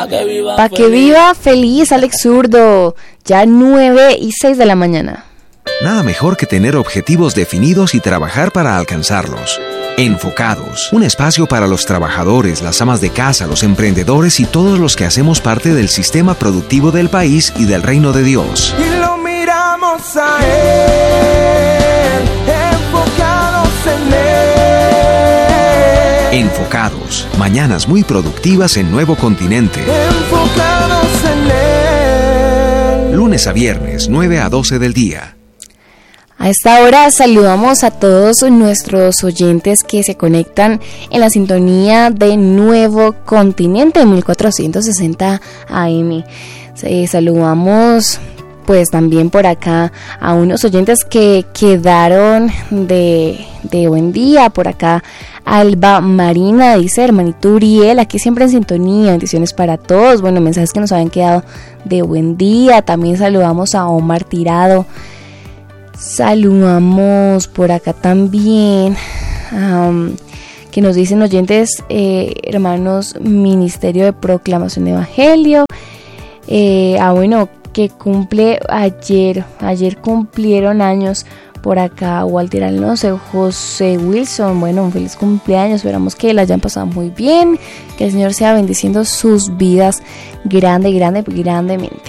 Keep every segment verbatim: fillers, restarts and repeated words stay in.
Pa' que viva, pa que viva feliz, Alex Zurdo. Ya nueve y seis de la mañana. Nada mejor que tener objetivos definidos y trabajar para alcanzarlos. Enfocados, un espacio para los trabajadores, las amas de casa, los emprendedores y todos los que hacemos parte del sistema productivo del país y del reino de Dios. Y lo miramos a Él, enfocados en Él. Enfocados, mañanas muy productivas en Nuevo Continente. Enfocados en Él. Lunes a viernes, nueve a doce del día. A esta hora saludamos a todos nuestros oyentes que se conectan en la sintonía de Nuevo Continente mil cuatrocientos sesenta A M. Eh, saludamos pues también por acá a unos oyentes que quedaron de, de buen día. Por acá Alba Marina dice: hermanito Uriel, aquí siempre en sintonía, bendiciones para todos. Bueno, mensajes que nos habían quedado de buen día. También saludamos a Omar Tirado. Saludamos por acá también um, que nos dicen oyentes, eh, hermanos, Ministerio de Proclamación de Evangelio. Eh, ah, bueno, que cumple ayer, ayer cumplieron años por acá Walter Alonso, José Wilson. Bueno, un feliz cumpleaños, esperamos que la hayan pasado muy bien, que el Señor sea bendiciendo sus vidas grande, grande, grandemente.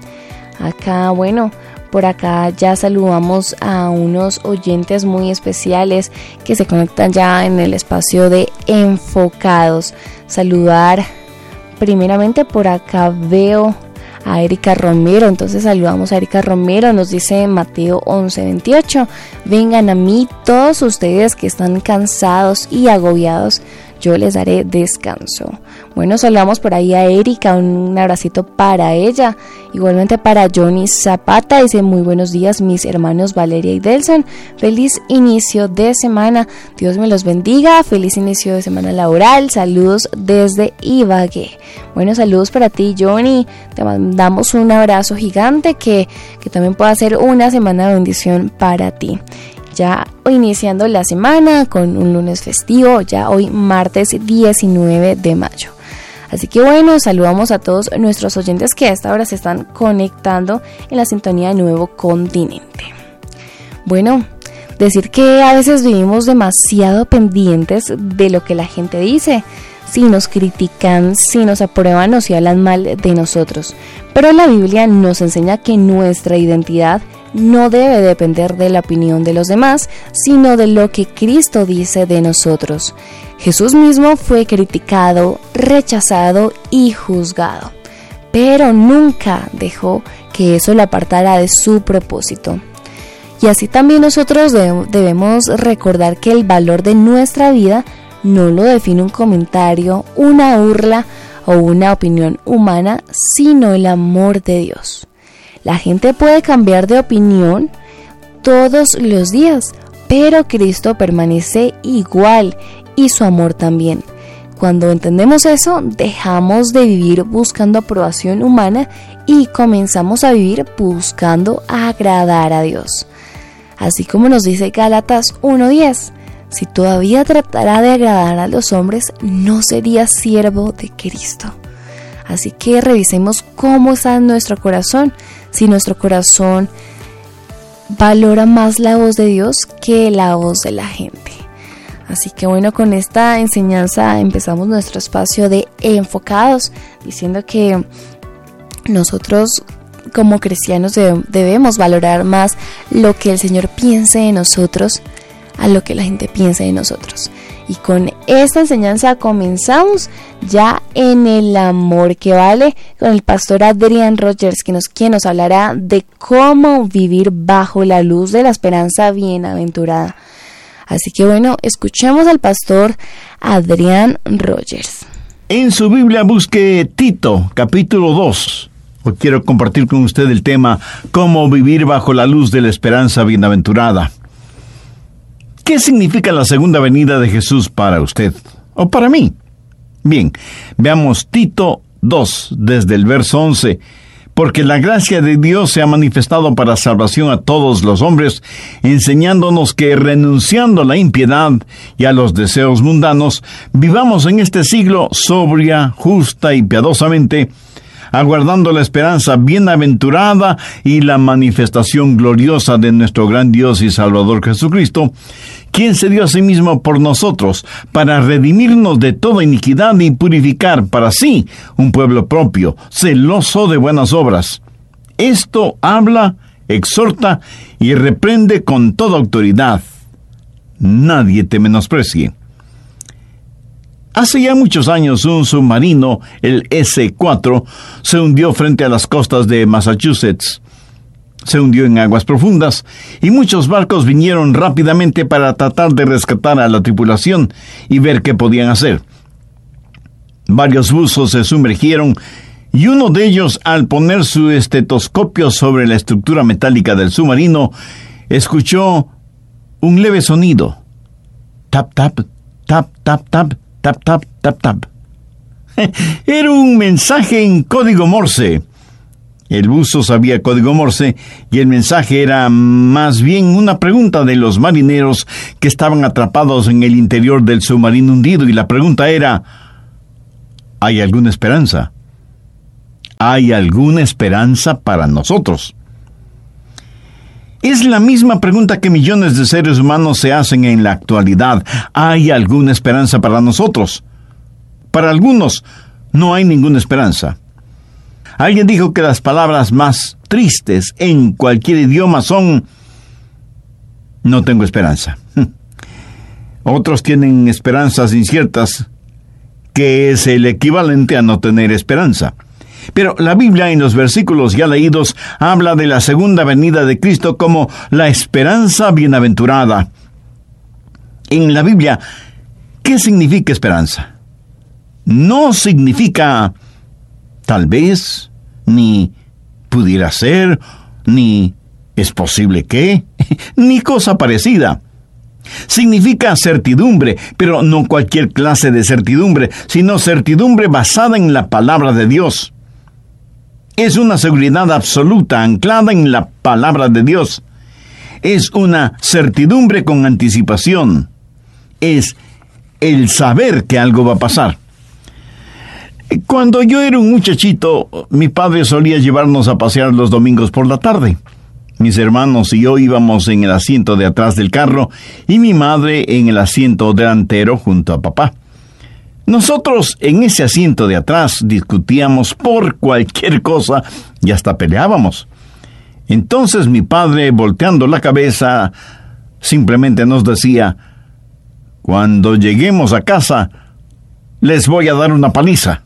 Acá, bueno, por acá ya saludamos a unos oyentes muy especiales que se conectan ya en el espacio de Enfocados. Saludar primeramente por acá veo a Erika Romero, entonces saludamos a Erika Romero. Nos dice Mateo once veintiocho: vengan a mí todos ustedes que están cansados y agobiados, yo les daré descanso. Bueno, saludamos por ahí a Erika, un abracito para ella. Igualmente para Johnny Zapata, dice: muy buenos días mis hermanos Valeria y Delson, feliz inicio de semana, Dios me los bendiga, feliz inicio de semana laboral, saludos desde Ibagué. Bueno, saludos para ti, Johnny, te mandamos un abrazo gigante, que, que también pueda ser una semana de bendición para ti. Ya iniciando la semana con un lunes festivo, ya hoy martes diecinueve de mayo. Así que bueno, saludamos a todos nuestros oyentes que a esta hora se están conectando en la sintonía de Nuevo Continente. Bueno, decir que a veces vivimos demasiado pendientes de lo que la gente dice, si nos critican, si nos aprueban o si hablan mal de nosotros. Pero la Biblia nos enseña que nuestra identidad no debe depender de la opinión de los demás, sino de lo que Cristo dice de nosotros. Jesús mismo fue criticado, rechazado y juzgado, pero nunca dejó que eso lo apartara de su propósito. Y así también nosotros debemos recordar que el valor de nuestra vida no lo define un comentario, una burla o una opinión humana, sino el amor de Dios. La gente puede cambiar de opinión todos los días, pero Cristo permanece igual y su amor también. Cuando entendemos eso, dejamos de vivir buscando aprobación humana y comenzamos a vivir buscando agradar a Dios. Así como nos dice Gálatas uno diez, si todavía tratara de agradar a los hombres, no sería siervo de Cristo. Así que revisemos cómo está en nuestro corazón, si nuestro corazón valora más la voz de Dios que la voz de la gente. Así que bueno, con esta enseñanza empezamos nuestro espacio de Enfocados, diciendo que nosotros como cristianos debemos valorar más lo que el Señor piense de nosotros a lo que la gente piense de nosotros. Y con esta enseñanza comenzamos ya en el amor que vale con el pastor Adrián Rogers, que nos, quien nos hablará de cómo vivir bajo la luz de la esperanza bienaventurada. Así que bueno, escuchemos al pastor Adrián Rogers. En su Biblia busque Tito, capítulo dos. Hoy quiero compartir con usted el tema cómo vivir bajo la luz de la esperanza bienaventurada. ¿Qué significa la segunda venida de Jesús para usted o para mí? Bien, veamos Tito dos, desde el verso once. porque la gracia de Dios se ha manifestado para salvación a todos los hombres, enseñándonos que renunciando a la impiedad y a los deseos mundanos, vivamos en este siglo sobria, justa y piadosamente, aguardando la esperanza bienaventurada y la manifestación gloriosa de nuestro gran Dios y Salvador Jesucristo, quien se dio a sí mismo por nosotros, para redimirnos de toda iniquidad y purificar para sí un pueblo propio, celoso de buenas obras. Esto habla, exhorta y reprende con toda autoridad. Nadie te menosprecie. Hace ya muchos años un submarino, el ese cuatro, se hundió frente a las costas de Massachusetts. Se hundió en aguas profundas y muchos barcos vinieron rápidamente para tratar de rescatar a la tripulación y ver qué podían hacer. Varios buzos se sumergieron y uno de ellos, al poner su estetoscopio sobre la estructura metálica del submarino, escuchó un leve sonido. Tap, tap, tap, tap, tap. Tap, tap, tap, tap. Era un mensaje en código Morse. El buzo sabía código Morse y el mensaje era más bien una pregunta de los marineros que estaban atrapados en el interior del submarino hundido, y la pregunta era: ¿hay alguna esperanza? ¿Hay alguna esperanza para nosotros? Es la misma pregunta que millones de seres humanos se hacen en la actualidad. ¿Hay alguna esperanza para nosotros? Para algunos, no hay ninguna esperanza. Alguien dijo que las palabras más tristes en cualquier idioma son: no tengo esperanza. Otros tienen esperanzas inciertas, que es el equivalente a no tener esperanza. Pero la Biblia, en los versículos ya leídos, habla de la segunda venida de Cristo como la esperanza bienaventurada. En la Biblia, ¿qué significa esperanza? No significa tal vez, ni pudiera ser, ni es posible que, ni cosa parecida. Significa certidumbre, pero no cualquier clase de certidumbre, sino certidumbre basada en la palabra de Dios. Es una seguridad absoluta anclada en la palabra de Dios. Es una certidumbre con anticipación. Es el saber que algo va a pasar. Cuando yo era un muchachito, mi padre solía llevarnos a pasear los domingos por la tarde. Mis hermanos y yo íbamos en el asiento de atrás del carro y mi madre en el asiento delantero junto a papá. Nosotros en ese asiento de atrás discutíamos por cualquier cosa y hasta peleábamos. Entonces mi padre, volteando la cabeza, simplemente nos decía: cuando lleguemos a casa, les voy a dar una paliza.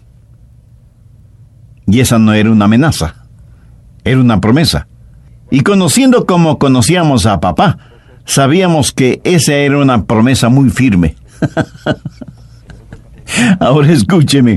Y esa no era una amenaza, era una promesa. Y conociendo como conocíamos a papá, sabíamos que esa era una promesa muy firme. Ahora escúcheme.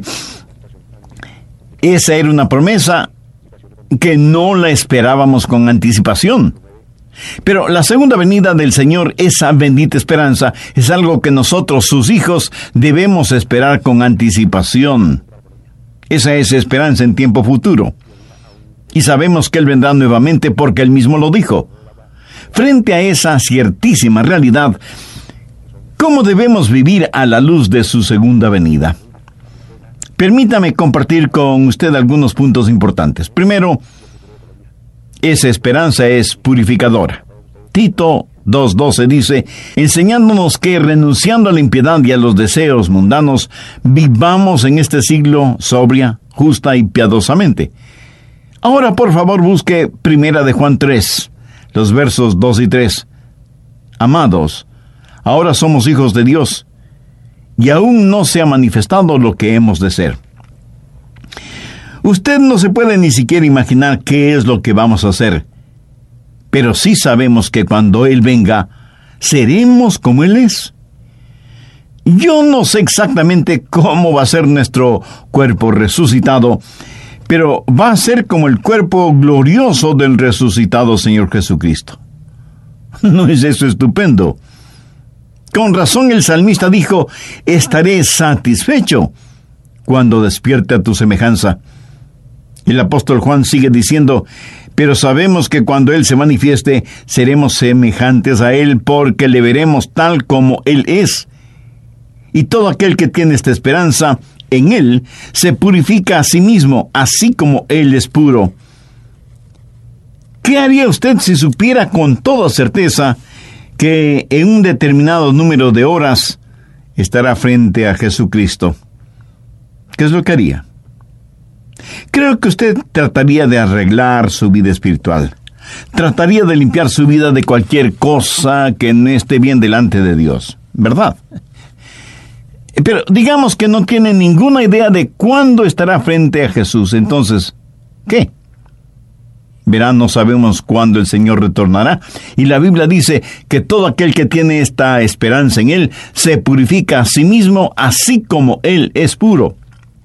Esa era una promesa que no la esperábamos con anticipación. Pero la segunda venida del Señor, esa bendita esperanza, es algo que nosotros, sus hijos, debemos esperar con anticipación. Esa es esperanza en tiempo futuro. Y sabemos que Él vendrá nuevamente porque Él mismo lo dijo. Frente a esa ciertísima realidad, ¿cómo debemos vivir a la luz de su segunda venida? Permítame compartir con usted algunos puntos importantes. Primero, esa esperanza es purificadora. Tito dos doce dice: enseñándonos que, renunciando a la impiedad y a los deseos mundanos, vivamos en este siglo sobria, justa y piadosamente. Ahora, por favor, busque Primera de Juan tres, los versos dos y tres. Amados, ahora somos hijos de Dios, y aún no se ha manifestado lo que hemos de ser. Usted no se puede ni siquiera imaginar qué es lo que vamos a hacer, pero sí sabemos que cuando Él venga, seremos como Él es. Yo no sé exactamente cómo va a ser nuestro cuerpo resucitado, pero va a ser como el cuerpo glorioso del resucitado Señor Jesucristo. ¿No es eso estupendo? Con razón el salmista dijo: estaré satisfecho cuando despierte a tu semejanza. El apóstol Juan sigue diciendo: pero sabemos que cuando Él se manifieste, seremos semejantes a Él, porque le veremos tal como Él es. Y todo aquel que tiene esta esperanza en Él, se purifica a sí mismo, así como Él es puro. ¿Qué haría usted si supiera con toda certeza que en un determinado número de horas estará frente a Jesucristo? ¿Qué es lo que haría? Creo que usted trataría de arreglar su vida espiritual. Trataría de limpiar su vida de cualquier cosa que no esté bien delante de Dios, ¿verdad? Pero digamos que no tiene ninguna idea de cuándo estará frente a Jesús. Entonces, ¿qué? Verán, no sabemos cuándo el Señor retornará. Y la Biblia dice que todo aquel que tiene esta esperanza en Él se purifica a sí mismo, así como Él es puro.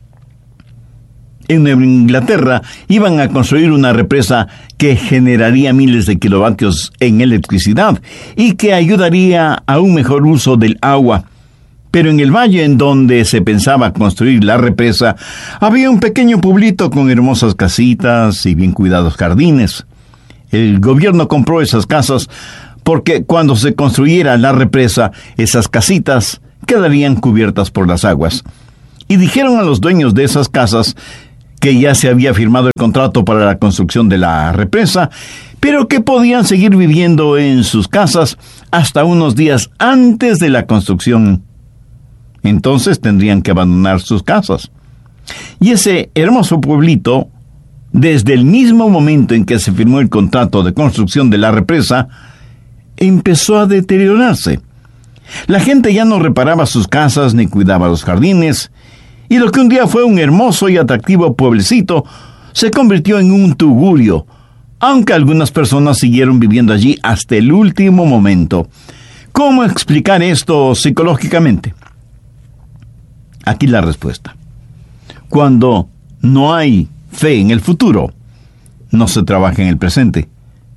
En Nueva Inglaterra iban a construir una represa que generaría miles de kilovatios en electricidad y que ayudaría a un mejor uso del agua. Pero en el valle en donde se pensaba construir la represa, había un pequeño pueblito con hermosas casitas y bien cuidados jardines. El gobierno compró esas casas porque cuando se construyera la represa, esas casitas quedarían cubiertas por las aguas. Y dijeron a los dueños de esas casas que ya se había firmado el contrato para la construcción de la represa, pero que podían seguir viviendo en sus casas hasta unos días antes de la construcción. Entonces tendrían que abandonar sus casas. Y ese hermoso pueblito, desde el mismo momento en que se firmó el contrato de construcción de la represa, empezó a deteriorarse. La gente ya no reparaba sus casas ni cuidaba los jardines, y lo que un día fue un hermoso y atractivo pueblecito se convirtió en un tugurio, aunque algunas personas siguieron viviendo allí hasta el último momento. ¿Cómo explicar esto psicológicamente? Aquí la respuesta. Cuando no hay fe en el futuro, no se trabaja en el presente.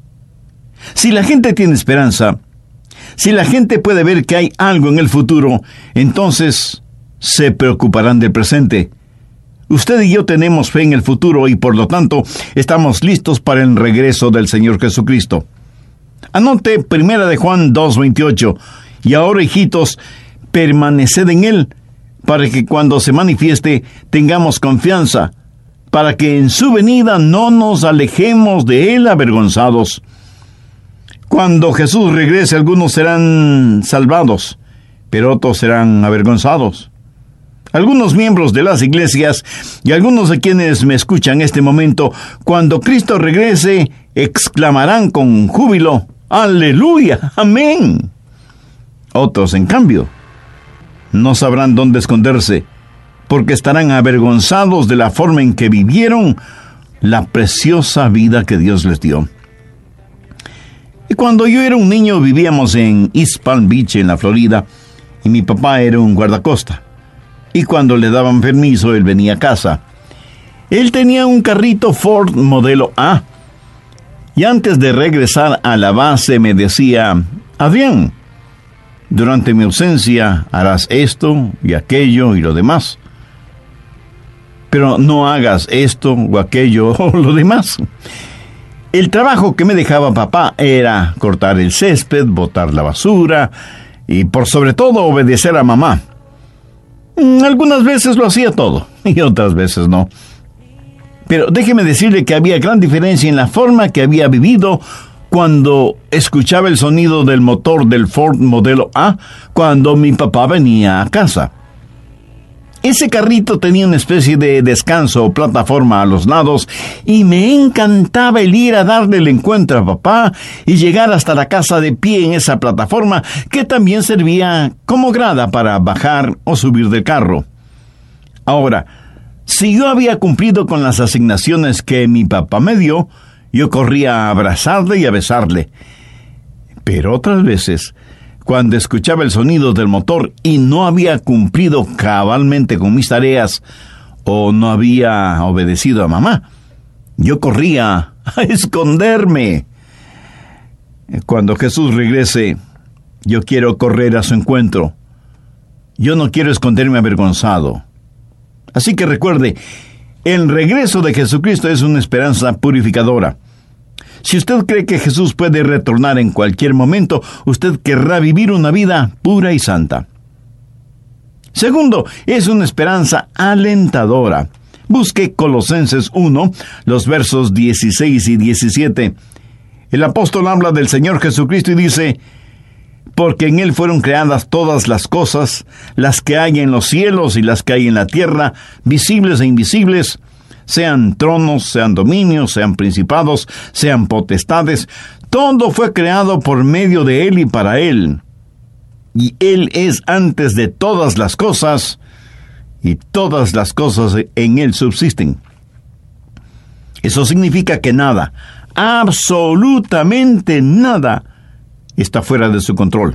Si la gente tiene esperanza, si la gente puede ver que hay algo en el futuro, entonces se preocuparán del presente. Usted y yo tenemos fe en el futuro y por lo tanto estamos listos para el regreso del Señor Jesucristo. Anote Primera de Juan dos veintiocho. Y ahora, hijitos, permaneced en Él, para que cuando se manifieste tengamos confianza, para que en su venida no nos alejemos de Él avergonzados. Cuando Jesús regrese, algunos serán salvados, pero otros serán avergonzados. Algunos miembros de las iglesias y algunos de quienes me escuchan en este momento, cuando Cristo regrese, exclamarán con júbilo: ¡Aleluya! ¡Amén! Otros, en cambio, no sabrán dónde esconderse, porque estarán avergonzados de la forma en que vivieron la preciosa vida que Dios les dio. Y cuando yo era un niño, vivíamos en East Palm Beach, en la Florida, y mi papá era un guardacosta. Y cuando le daban permiso, él venía a casa. Él tenía un carrito Ford modelo A. Y antes de regresar a la base me decía: Adrián, durante mi ausencia harás esto y aquello y lo demás. Pero no hagas esto o aquello o lo demás. El trabajo que me dejaba papá era cortar el césped, botar la basura y por sobre todo obedecer a mamá. Algunas veces lo hacía todo y otras veces no. Pero déjeme decirle que había gran diferencia en la forma que había vivido cuando escuchaba el sonido del motor del Ford modelo A cuando mi papá venía a casa. Ese carrito tenía una especie de descanso o plataforma a los lados y me encantaba el ir a darle el encuentro a papá y llegar hasta la casa de pie en esa plataforma que también servía como grada para bajar o subir del carro. Ahora, si yo había cumplido con las asignaciones que mi papá me dio, yo corría a abrazarle y a besarle. Pero otras veces, cuando escuchaba el sonido del motor y no había cumplido cabalmente con mis tareas o no había obedecido a mamá, yo corría a esconderme. Cuando Jesús regrese, yo quiero correr a su encuentro. Yo no quiero esconderme avergonzado. Así que recuerde, El regreso de Jesucristo es una esperanza purificadora. Si usted cree que Jesús puede retornar en cualquier momento, usted querrá vivir una vida pura y santa. Segundo, es una esperanza alentadora. Busque Colosenses uno, los versos dieciséis y diecisiete. El apóstol habla del Señor Jesucristo y dice: porque en Él fueron creadas todas las cosas, las que hay en los cielos y las que hay en la tierra, visibles e invisibles, sean tronos, sean dominios, sean principados, sean potestades. Todo fue creado por medio de Él y para Él. Y Él es antes de todas las cosas, y todas las cosas en Él subsisten. Eso significa que nada, absolutamente nada, está fuera de su control.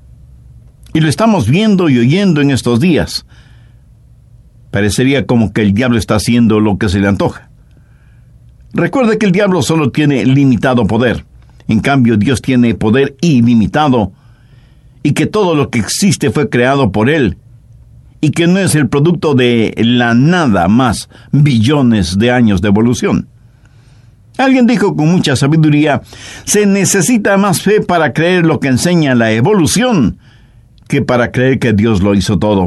Y lo estamos viendo y oyendo en estos días. Parecería como que el diablo está haciendo lo que se le antoja. Recuerde que el diablo solo tiene limitado poder. En cambio, Dios tiene poder ilimitado, y que todo lo que existe fue creado por Él, y que no es el producto de la nada más billones de años de evolución. Alguien dijo con mucha sabiduría: se necesita más fe para creer lo que enseña la evolución que para creer que Dios lo hizo todo.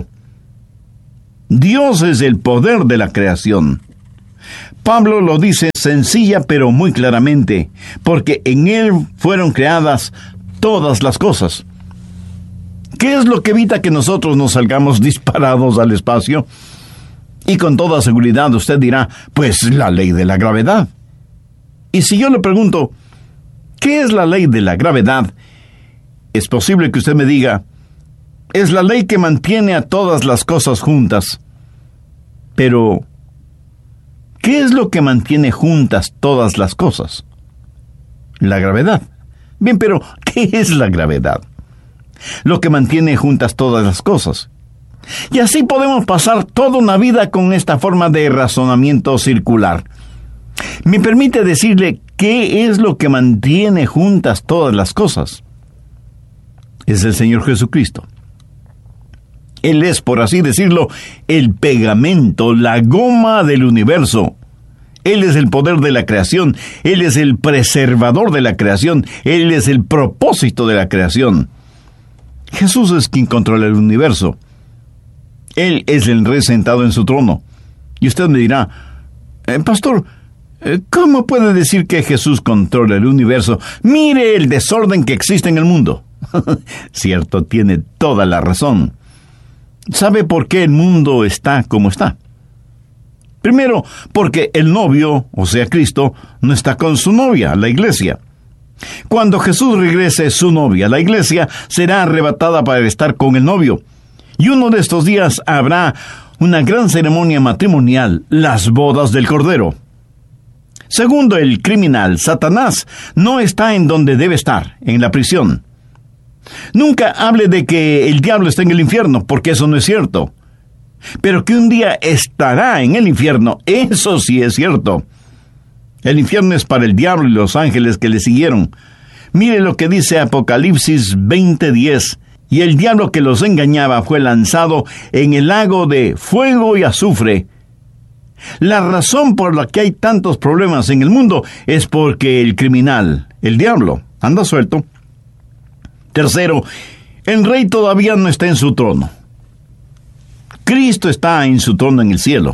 Dios es el poder de la creación. Pablo lo dice sencilla pero muy claramente, porque en Él fueron creadas todas las cosas. ¿Qué es lo que evita que nosotros nos salgamos disparados al espacio? Y con toda seguridad usted dirá: pues la ley de la gravedad. Y si yo le pregunto, ¿qué es la ley de la gravedad? Es posible que usted me diga: es la ley que mantiene a todas las cosas juntas. Pero, ¿qué es lo que mantiene juntas todas las cosas? La gravedad. Bien, pero ¿qué es la gravedad? Lo que mantiene juntas todas las cosas. Y así podemos pasar toda una vida con esta forma de razonamiento circular. Me permite decirle qué es lo que mantiene juntas todas las cosas. Es el Señor Jesucristo. Él es, por así decirlo, el pegamento, la goma del universo. Él es el poder de la creación. Él es el preservador de la creación. Él es el propósito de la creación. Jesús es quien controla el universo. Él es el rey sentado en su trono. Y usted me dirá: eh, Pastor, ¿cómo puede decir que Jesús controla el universo? Mire el desorden que existe en el mundo. Cierto, tiene toda la razón. ¿Sabe por qué el mundo está como está? Primero, porque el novio, o sea Cristo, no está con su novia, la iglesia. Cuando Jesús regrese, su novia, la iglesia, será arrebatada para estar con el novio. Y uno de estos días habrá una gran ceremonia matrimonial, las bodas del Cordero. Segundo, el criminal, Satanás, no está en donde debe estar, en la prisión. Nunca hable de que el diablo está en el infierno, porque eso no es cierto. Pero que un día estará en el infierno, eso sí es cierto. El infierno es para el diablo y los ángeles que le siguieron. Mire lo que dice Apocalipsis veinte diez. Y el diablo que los engañaba fue lanzado en el lago de fuego y azufre. La razón por la que hay tantos problemas en el mundo es porque el criminal, el diablo, anda suelto. Tercero, el rey todavía no está en su trono. Cristo está en su trono en el cielo.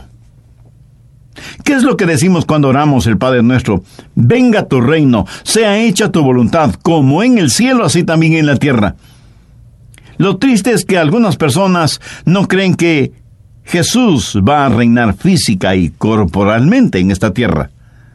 ¿Qué es lo que decimos cuando oramos el Padre Nuestro? Venga tu reino, sea hecha tu voluntad, como en el cielo, así también en la tierra. Lo triste es que algunas personas no creen que Jesús va a reinar física y corporalmente en esta tierra.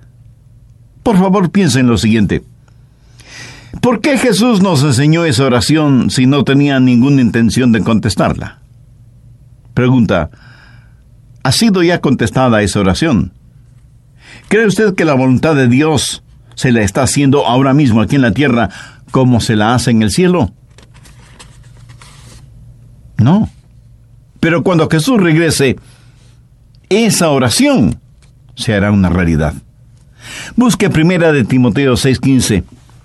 Por favor, piensen en lo siguiente. ¿Por qué Jesús nos enseñó esa oración si no tenía ninguna intención de contestarla? Pregunta: ¿ha sido ya contestada esa oración? ¿Cree usted que la voluntad de Dios se la está haciendo ahora mismo aquí en la tierra como se la hace en el cielo? No. Pero cuando Jesús regrese, esa oración se hará una realidad. Busque primera de Timoteo seis quince,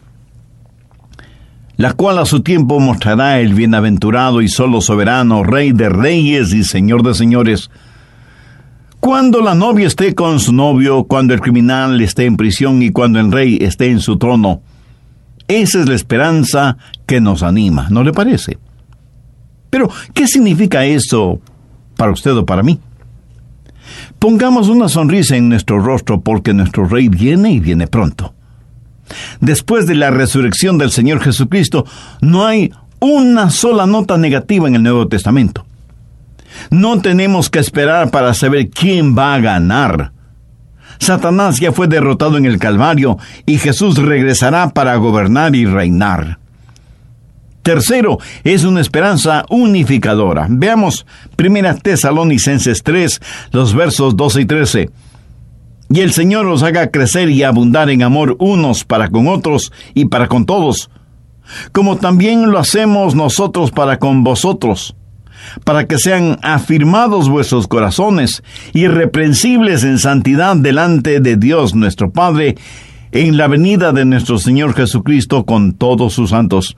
la cual a su tiempo mostrará el bienaventurado y solo soberano, Rey de reyes y Señor de señores, Cuando la novia esté con su novio, cuando el criminal esté en prisión y cuando el rey esté en su trono. Esa es la esperanza que nos anima, ¿no le parece? Pero, ¿qué significa eso para usted o para mí? Pongamos una sonrisa en nuestro rostro porque nuestro Rey viene y viene pronto. Después de la resurrección del Señor Jesucristo, no hay una sola nota negativa en el Nuevo Testamento. No tenemos que esperar para saber quién va a ganar. Satanás ya fue derrotado en el Calvario y Jesús regresará para gobernar y reinar. Tercero, es una esperanza unificadora. Veamos Primera Tesalonicenses tres, los versos doce y trece. Y el Señor os haga crecer y abundar en amor unos para con otros y para con todos, como también lo hacemos nosotros para con vosotros, para que sean afirmados vuestros corazones, irreprensibles en santidad delante de Dios nuestro Padre, en la venida de nuestro Señor Jesucristo con todos sus santos.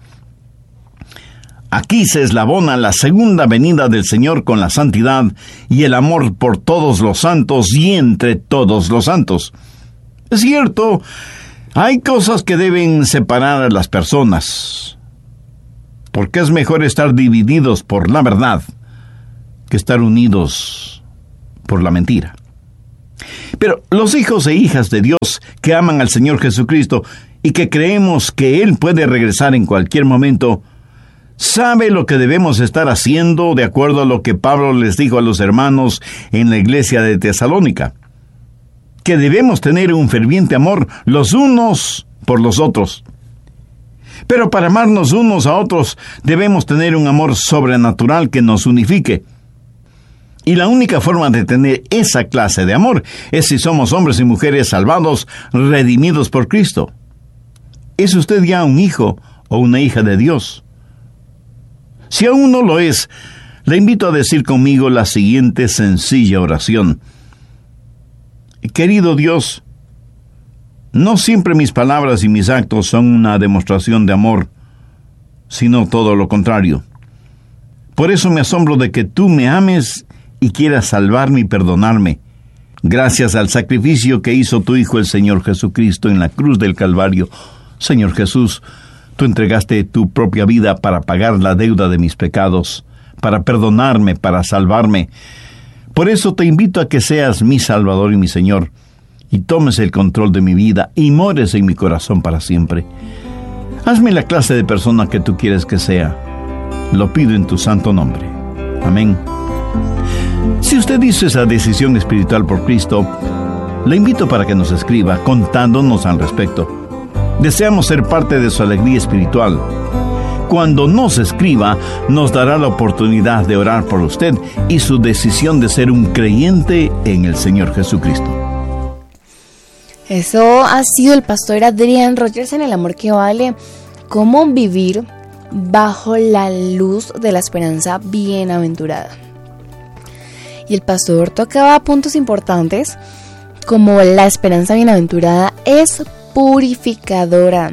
Aquí se eslabona la segunda venida del Señor con la santidad y el amor por todos los santos y entre todos los santos. Es cierto, hay cosas que deben separar a las personas, porque es mejor estar divididos por la verdad que estar unidos por la mentira. Pero los hijos e hijas de Dios que aman al Señor Jesucristo y que creemos que Él puede regresar en cualquier momento, sabe lo que debemos estar haciendo de acuerdo a lo que Pablo les dijo a los hermanos en la iglesia de Tesalónica, que debemos tener un ferviente amor los unos por los otros. Pero para amarnos unos a otros debemos tener un amor sobrenatural que nos unifique. Y la única forma de tener esa clase de amor es si somos hombres y mujeres salvados, redimidos por Cristo. ¿Es usted ya un hijo o una hija de Dios? Si aún no lo es, le invito a decir conmigo la siguiente sencilla oración. Querido Dios, no siempre mis palabras y mis actos son una demostración de amor, sino todo lo contrario. Por eso me asombro de que tú me ames y quieras salvarme y perdonarme, gracias al sacrificio que hizo tu Hijo el Señor Jesucristo en la cruz del Calvario. Señor Jesús, tú entregaste tu propia vida para pagar la deuda de mis pecados, para perdonarme, para salvarme. Por eso te invito a que seas mi Salvador y mi Señor, y tomes el control de mi vida y mores en mi corazón para siempre. Hazme la clase de persona que tú quieres que sea. Lo pido en tu santo nombre. Amén. Si usted hizo esa decisión espiritual por Cristo, le invito para que nos escriba contándonos al respecto. Deseamos ser parte de su alegría espiritual. Cuando nos escriba, nos dará la oportunidad de orar por usted y su decisión de ser un creyente en el Señor Jesucristo. Eso ha sido el pastor Adrián Rogers en El Amor que Vale. Cómo vivir bajo la luz de la esperanza bienaventurada. Y el pastor tocaba puntos importantes, como la esperanza bienaventurada es purificadora.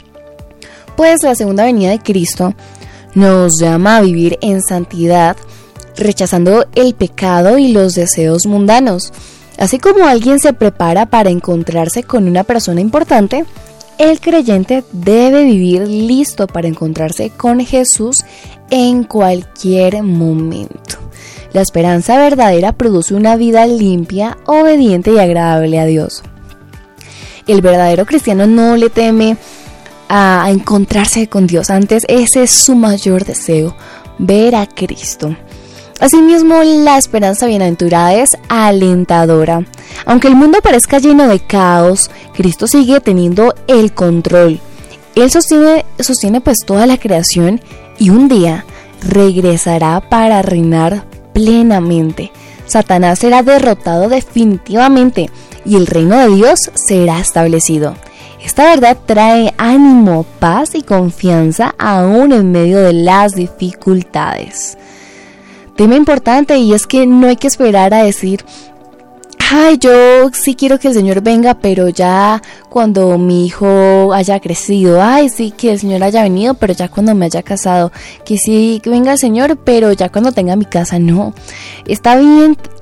Pues la segunda venida de Cristo nos llama a vivir en santidad, rechazando el pecado y los deseos mundanos. Así como alguien se prepara para encontrarse con una persona importante, el creyente debe vivir listo para encontrarse con Jesús en cualquier momento. La esperanza verdadera produce una vida limpia, obediente y agradable a Dios. El verdadero cristiano no le teme a encontrarse con Dios. Antes, ese es su mayor deseo, ver a Cristo. Asimismo, la esperanza bienaventurada es alentadora. Aunque el mundo parezca lleno de caos, Cristo sigue teniendo el control. Él sostiene, sostiene pues toda la creación y un día regresará para reinar plenamente. Satanás será derrotado definitivamente y el reino de Dios será establecido. Esta verdad trae ánimo, paz y confianza aún en medio de las dificultades. Tema importante, y es que no hay que esperar a decir: ay, yo sí quiero que el Señor venga, pero ya cuando mi hijo haya crecido. Ay, sí, que el Señor haya venido, pero ya cuando me haya casado. Que sí, que venga el Señor, pero ya cuando tenga mi casa. No, está bien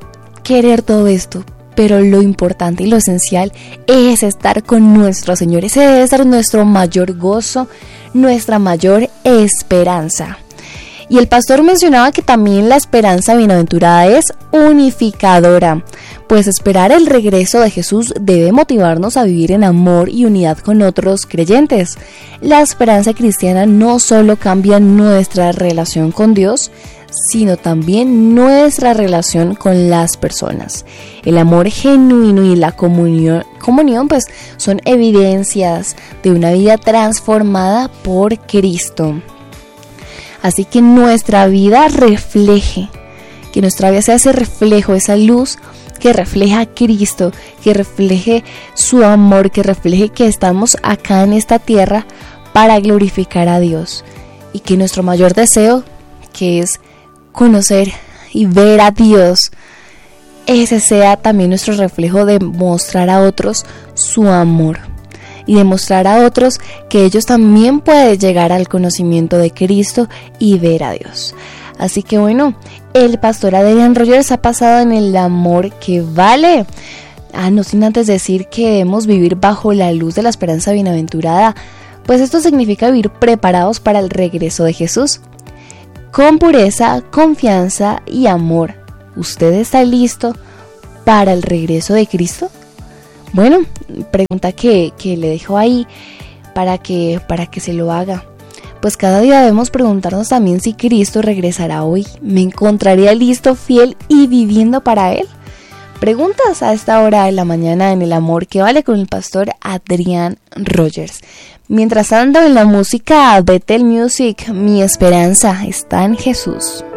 querer todo esto, pero lo importante y lo esencial es estar con nuestro Señor. Ese debe ser nuestro mayor gozo, nuestra mayor esperanza. Y el pastor mencionaba que también la esperanza bienaventurada es unificadora, pues esperar el regreso de Jesús debe motivarnos a vivir en amor y unidad con otros creyentes. La esperanza cristiana no solo cambia nuestra relación con Dios, sino también nuestra relación con las personas. El amor genuino y la comunión, comunión pues son evidencias de una vida transformada por Cristo. Así que nuestra vida refleje, que nuestra vida sea ese reflejo, esa luz que refleja a Cristo, que refleje su amor, que refleje que estamos acá en esta tierra para glorificar a Dios. Y que nuestro mayor deseo, que es conocer y ver a Dios, ese sea también nuestro reflejo de mostrar a otros su amor. Y demostrar a otros que ellos también pueden llegar al conocimiento de Cristo y ver a Dios. Así que bueno, el pastor Adrián Rogers ha pasado en el amor que vale. Ah, no sin antes decir que debemos vivir bajo la luz de la esperanza bienaventurada, pues esto significa vivir preparados para el regreso de Jesús. Con pureza, confianza y amor. ¿Usted está listo para el regreso de Cristo? Bueno, pregunta que, que le dejo ahí para que, para que se lo haga. Pues cada día debemos preguntarnos también si Cristo regresará hoy. ¿Me encontraría listo, fiel y viviendo para Él? Preguntas a esta hora de la mañana en El Amor que Vale con el pastor Adrián Rogers. Mientras tanto, en la música Bethel Music, mi esperanza está en Jesús.